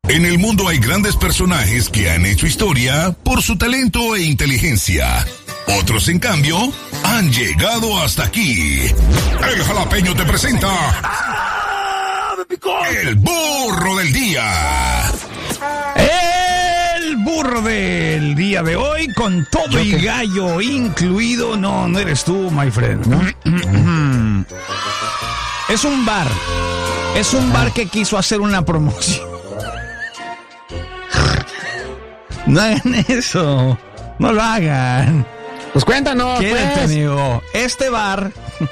En el mundo hay grandes personajes que han hecho historia por su talento e inteligencia. Otros, en cambio, han llegado hasta aquí. El Jalapeño te presenta... El burro del día. El burro del día de hoy, con todo y gallo incluido. No eres tú, my friend. ¿No? Es un bar. Es un bar que quiso hacer una promoción. No hagan eso. No lo hagan. Pues cuéntanos, Quédate, amigo. Este bar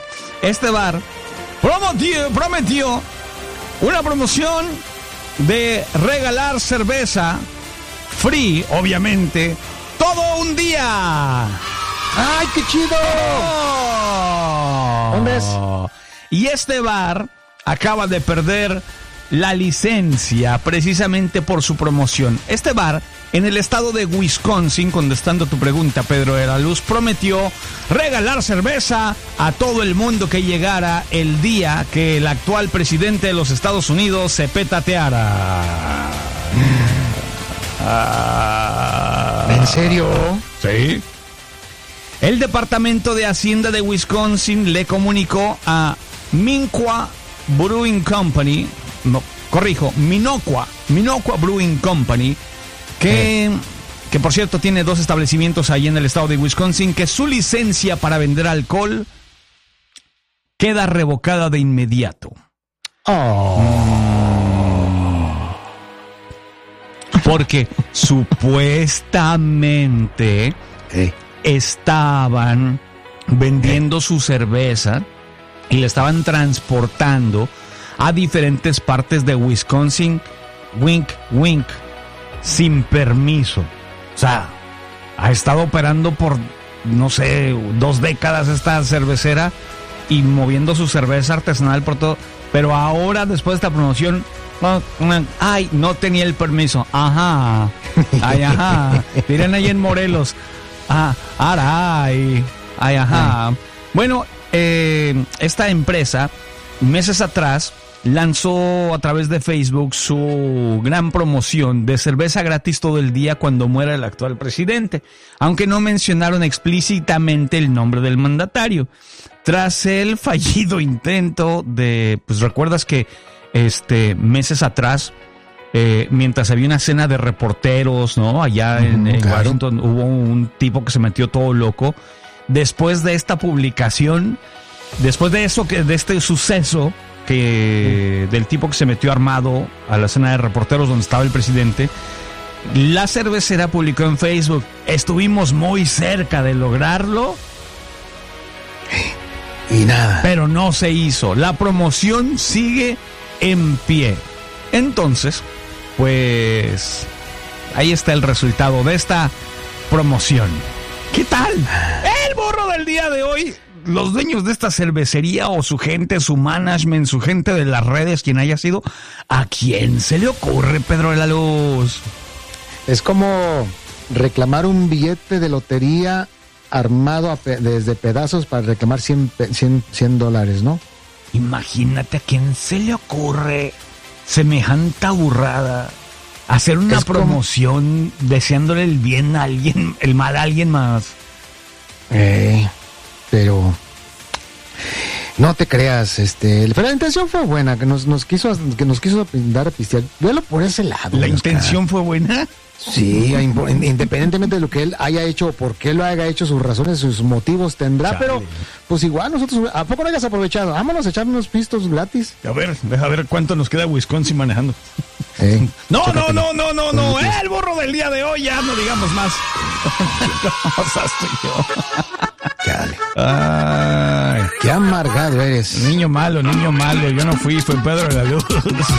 prometió una promoción de regalar cerveza free, obviamente, todo un día. ¡Ay, qué chido! Oh. ¿Dónde es? Y este bar acaba de perder la licencia precisamente por su promoción. Este bar, en el estado de Wisconsin, contestando tu pregunta, Pedro de la Luz, prometió regalar cerveza a todo el mundo que llegara el día que el actual presidente de los Estados Unidos se petateara. ¿En serio? Sí. El Departamento de Hacienda de Wisconsin le comunicó a Minocqua Brewing Company, Minocqua Brewing Company, que por cierto tiene 2 establecimientos ahí en el estado de Wisconsin, que su licencia para vender alcohol queda revocada de inmediato. Porque supuestamente estaban vendiendo su cerveza y la estaban transportando a diferentes partes de Wisconsin, wink, wink, sin permiso. O sea, ha estado operando por, no sé, 2 décadas esta cervecera y moviendo su cerveza artesanal por todo. Pero ahora, después de esta promoción, ay, no tenía el permiso. Ajá. Ay, ajá. Miren ahí en Morelos. Ay, ajá. Bueno, esta empresa, meses atrás, lanzó a través de Facebook su gran promoción de cerveza gratis todo el día cuando muera el actual presidente, aunque no mencionaron explícitamente el nombre del mandatario. Tras el fallido intento de, pues recuerdas que meses atrás, mientras había una cena de reporteros, ¿no? Allá en Washington hubo un tipo que se metió todo loco. Después de esta publicación, después de eso, de este suceso, del tipo que se metió armado a la cena de reporteros donde estaba el presidente, la cervecera publicó en Facebook: estuvimos muy cerca de lograrlo y nada, pero no se hizo. La promoción sigue en pie. Entonces, pues ahí está el resultado de esta promoción. ¿Qué tal? El burro del día de hoy. Los dueños de esta cervecería o su gente, su management, su gente de las redes, quien haya sido, ¿a quién se le ocurre, Pedro de la Luz? Es como reclamar un billete de lotería armado desde pedazos para reclamar $100, ¿no? Imagínate a quién se le ocurre semejante burrada. Hacer una promoción deseándole el bien a alguien, el mal a alguien más. Pero no te creas, pero la intención fue buena, que nos quiso dar a pistear. Véalo por ese lado. ¿La intención fue buena? Sí, independientemente de lo que él haya hecho o por qué lo haya hecho, sus razones, sus motivos tendrá. Chale. Pero pues igual nosotros, ¿a poco no hayas aprovechado? Vámonos a echar unos pistos gratis. A ver, deja ver cuánto nos queda Wisconsin manejando. No, el burro del día de hoy, ya no digamos más. ¿Cómo estás tú y yo? Chale. Ay, qué amargado eres. Niño malo, yo no fui, fue Pedro de la Luz.